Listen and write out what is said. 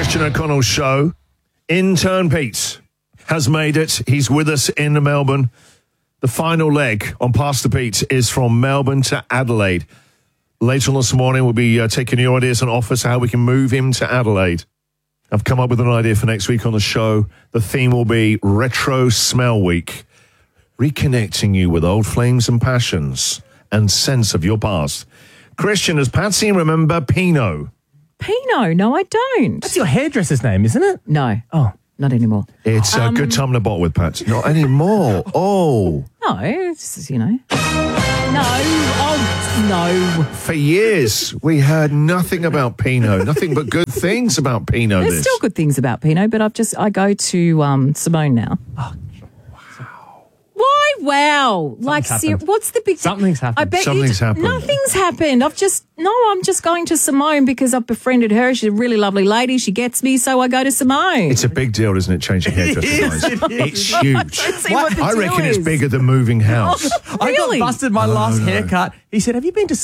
Christian O'Connell show. Intern Pete has made it. He's with us in Melbourne. The final leg on Pastor Pete is from Melbourne to Adelaide. Later on this morning, we'll be taking your ideas and offers how we can move him to Adelaide. I've come up with an idea for next week on the show. The theme will be Retro Smell Week, reconnecting you with old flames and passions and sense of your past. Christian, does Patsy remember Pinot? Pinot? No, I don't. That's your hairdresser's name, isn't it? No. Oh. Not anymore. It's a good time to bot with Pat. Not anymore. Oh. No, it's, you know. No. Oh, no. For years, we heard nothing about Pinot. Nothing but good things about Pinot. There's still good things about Pinot, but I go to Simone now. Oh, wow. Why? Wow. What's the big... Something's happened. I bet Something's happened. Nothing's happened. I'm just going to Simone because I've befriended her. She's a really lovely lady. She gets me, so I go to Simone. It's a big deal, isn't it, changing hairdressers? It's huge. I reckon it's bigger than moving house. Really? I got busted my last haircut. He said, have you been to